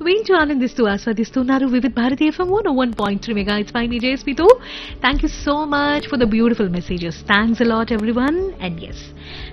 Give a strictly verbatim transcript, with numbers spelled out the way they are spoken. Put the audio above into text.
వింటూ ఆనందిస్తూ ఆస్వాదిస్తున్నారు వివిధ భారతీయ FM one point three mega it's pi me జేఎస్పీతో thank you so much for the beautiful messages thanks a lot every one and yes